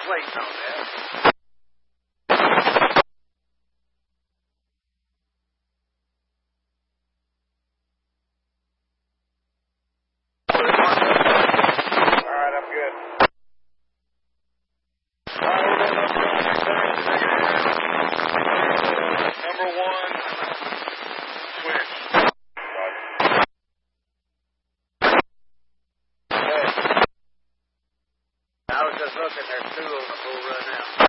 plates on that. Alright, I'm good. Number 1, switch. I was just looking, there's 2 on the full run out.